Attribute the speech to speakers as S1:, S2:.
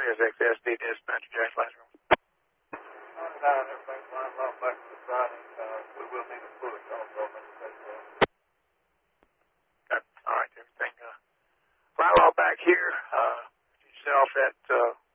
S1: is XSD Dispatcher, Jack Classroom.
S2: Everything's lined up back to the side, and we will need a push also.
S1: All right, everything. Fly law back here. Yourself at